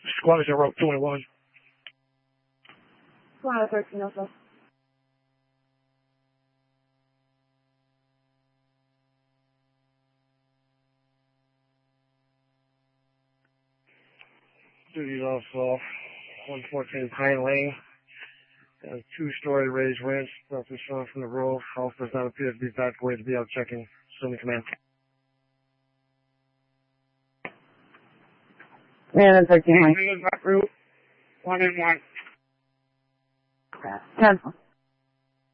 Squad 0, 2-1. Squad 13 also. Duties also 114 Pine Lane. A 2-story raised ranch, nothing shown from the roof. House does not appear to be evacuated to be out checking. Assuming command. Man, 13. Route 1 and 1. Cancel.